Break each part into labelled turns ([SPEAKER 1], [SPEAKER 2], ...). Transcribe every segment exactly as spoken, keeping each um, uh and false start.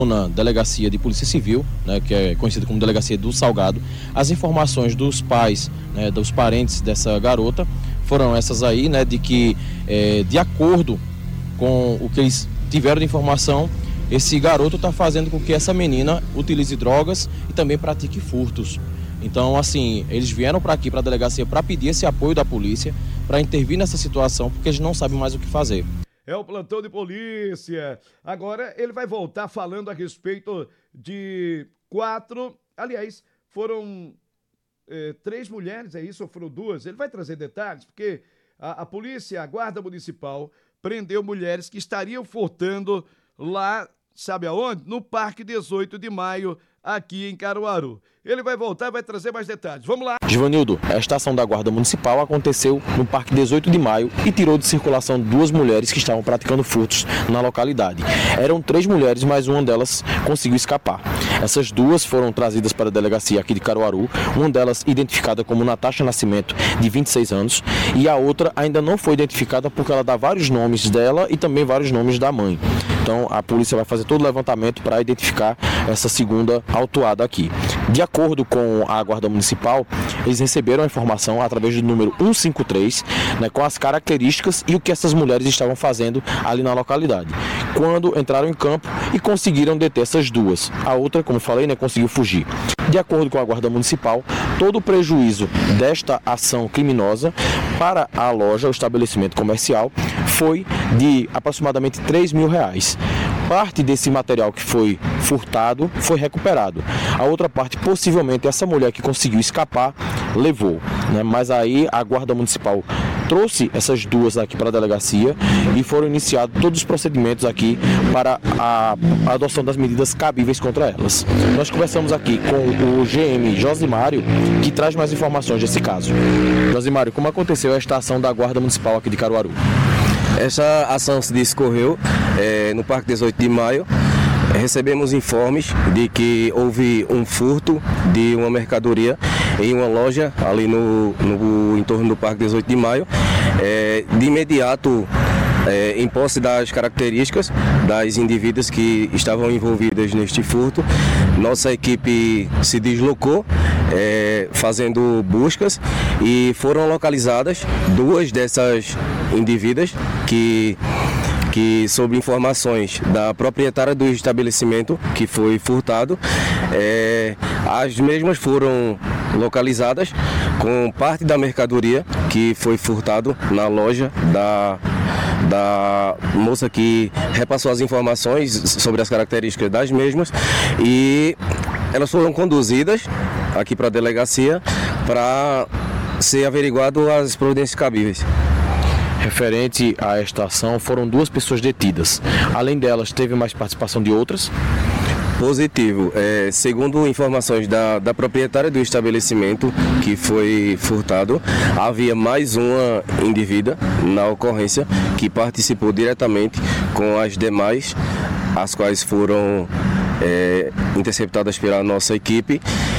[SPEAKER 1] Na delegacia de Polícia Civil, né, que é conhecida como Delegacia do Salgado, as informações dos pais, né, dos parentes dessa garota foram essas aí, né, de que, é, de acordo com o que eles tiveram de informação, esse garoto está fazendo com que essa menina utilize drogas e também pratique furtos. Então, assim, eles vieram para aqui, para a delegacia, para pedir esse apoio da polícia, para intervir nessa situação, porque eles não sabem mais o que fazer.
[SPEAKER 2] É o plantão de polícia. Agora ele vai voltar falando a respeito de quatro, aliás, foram é, três mulheres, é isso, ou foram duas? Ele vai trazer detalhes, porque a, a polícia, a guarda municipal, prendeu mulheres que estariam furtando lá, sabe aonde? No Parque dezoito de maio, aqui em Caruaru. Ele vai voltar e vai trazer mais detalhes. Vamos lá.
[SPEAKER 1] Givanildo, esta ação da Guarda Municipal aconteceu no Parque dezoito de maio e tirou de circulação duas mulheres que estavam praticando furtos na localidade. Eram três mulheres, mas uma delas conseguiu escapar. Essas duas foram trazidas para a delegacia aqui de Caruaru, uma delas identificada como Natasha Nascimento, de vinte e seis anos, e a outra ainda não foi identificada porque ela dá vários nomes dela e também vários nomes da mãe. Então a polícia vai fazer todo o levantamento para identificar essa segunda autuada aqui. De acordo com a Guarda Municipal, eles receberam a informação através do número cento e cinquenta e três, né, com as características e o que essas mulheres estavam fazendo ali na localidade. Quando entraram em campo e conseguiram deter essas duas. A outra, como falei, né, conseguiu fugir. De acordo com a Guarda Municipal, todo o prejuízo desta ação criminosa para a loja, o estabelecimento comercial, foi de aproximadamente três mil reais. Parte desse material que foi furtado foi recuperado. A outra parte, possivelmente, essa mulher que conseguiu escapar, levou, né? Mas aí a Guarda Municipal trouxe essas duas aqui para a delegacia e foram iniciados todos os procedimentos aqui para a, a adoção das medidas cabíveis contra elas. Nós conversamos aqui com o G M Josimário, que traz mais informações desse caso. Josimário, como aconteceu esta ação da Guarda Municipal aqui de Caruaru?
[SPEAKER 3] Essa ação se discorreu é, no Parque dezoito de maio. Recebemos informes de que houve um furto de uma mercadoria em uma loja ali no, no entorno do Parque dezoito de maio. É, de imediato, é, em posse das características das indivíduas que estavam envolvidas neste furto, nossa equipe se deslocou é, fazendo buscas e foram localizadas duas dessas indivíduas que que sob informações da proprietária do estabelecimento que foi furtado, é, as mesmas foram localizadas com parte da mercadoria que foi furtado na loja da, da moça que repassou as informações sobre as características das mesmas, e elas foram conduzidas aqui para a delegacia para ser averiguado as providências cabíveis.
[SPEAKER 1] Referente a esta ação, foram duas pessoas detidas. Além delas, teve mais participação de outras?
[SPEAKER 3] Positivo. É, segundo informações da, da proprietária do estabelecimento que foi furtado, havia mais uma indivídua na ocorrência que participou diretamente com as demais, as quais foram é, interceptadas pela nossa equipe.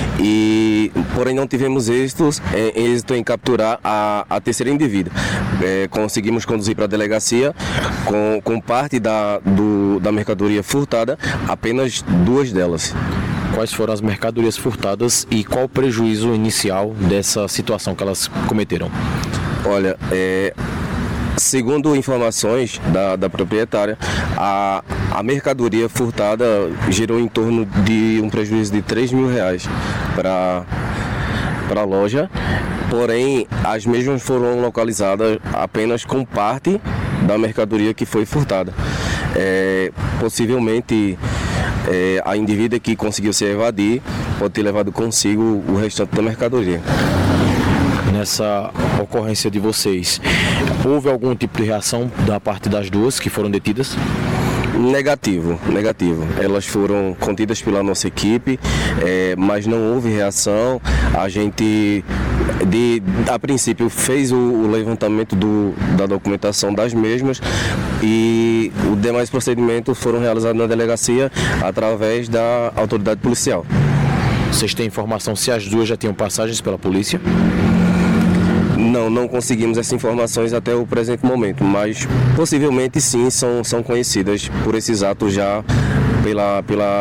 [SPEAKER 3] E, porém, não tivemos êxitos, é, êxito em capturar a, a terceira indivídua. É, conseguimos conduzir para a delegacia com, com parte da, do, da mercadoria furtada, apenas duas delas.
[SPEAKER 1] Quais foram as mercadorias furtadas e qual o prejuízo inicial dessa situação que elas cometeram?
[SPEAKER 3] Olha, é... segundo informações da, da proprietária, a, a mercadoria furtada gerou em torno de um prejuízo de três mil reais para a loja, porém as mesmas foram localizadas apenas com parte da mercadoria que foi furtada. É, possivelmente é, a indivídua que conseguiu se evadir pode ter levado consigo o restante da mercadoria.
[SPEAKER 1] Nessa ocorrência de vocês, houve algum tipo de reação da parte das duas que foram detidas?
[SPEAKER 3] Negativo, negativo. Elas foram contidas pela nossa equipe, é, mas não houve reação. A gente, de, a princípio, fez o, o levantamento do, da documentação das mesmas e os demais procedimentos foram realizados na delegacia através da autoridade policial.
[SPEAKER 1] Vocês têm informação se as duas já tinham passagens pela polícia?
[SPEAKER 3] Não, não conseguimos essas informações até o presente momento, mas possivelmente sim são, são conhecidas por esses atos já pela, pela